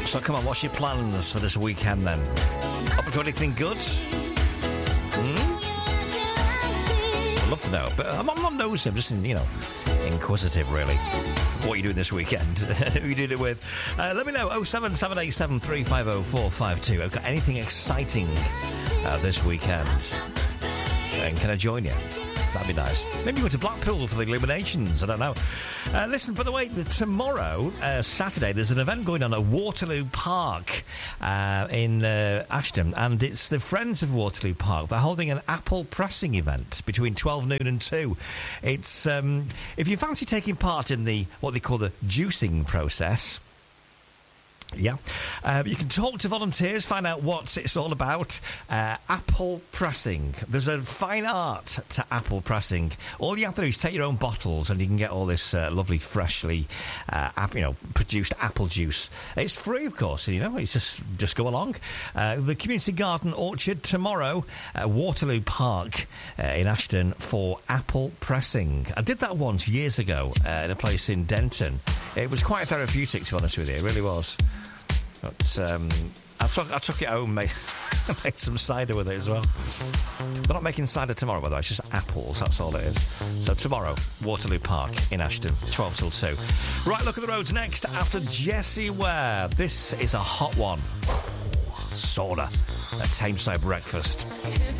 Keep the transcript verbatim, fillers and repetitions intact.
So come on, what's your plans for this weekend then? Up to anything good? Hmm? I'd love to know, but I'm not nosy, I'm just, you know, inquisitive, really. What are you doing this weekend? Who are you doing it with? Uh, let me know. oh seven seven eight seven three five oh four five two. I've got anything exciting uh, this weekend. And can I join you? That'd be nice. Maybe go to Blackpool for the Illuminations. I don't know. Uh, listen, by the way, the, tomorrow, uh, Saturday, there's an event going on at Waterloo Park uh, in uh, Ashton, and it's the Friends of Waterloo Park. They're holding an apple pressing event between twelve noon and two. It's um, if you fancy taking part in the what they call the juicing process. Yeah. Uh, you can talk to volunteers, find out what it's all about. Uh, apple pressing. There's a fine art to apple pressing. All you have to do is take your own bottles and you can get all this uh, lovely, freshly uh, ap- you know, produced apple juice. It's free, of course, you know. It's just, just go along. Uh, the Community Garden Orchard tomorrow at Waterloo Park uh, in Ashton for apple pressing. I did that once years ago uh, in a place in Denton. It was quite therapeutic, to be honest with you. It really was. But um, I took I took it home, made, made some cider with it as well. We're not making cider tomorrow, by the way. It's just apples. That's all it is. So tomorrow, Waterloo Park in Ashton, twelve till two. Right, look at the roads next after Jessie Ware. This is a hot one. Sauna, a Tameside breakfast.